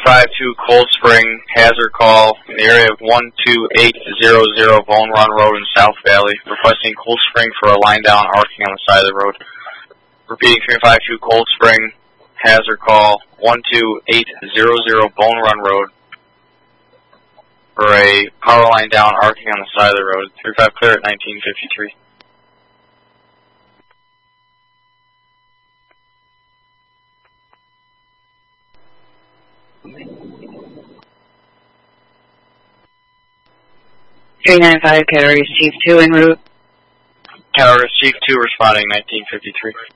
352 Cold Spring, hazard call in the area of 12800 Bone Run Road in South Valley, requesting Cold Spring for a line down arcing on the side of the road. Repeating 352 Cold Spring, hazard call 12800 Bone Run Road for a power line down arcing on the side of the road. 35 clear at 1953. (395) Categories Chief 2 en route. Categories Chief 2 responding 1953.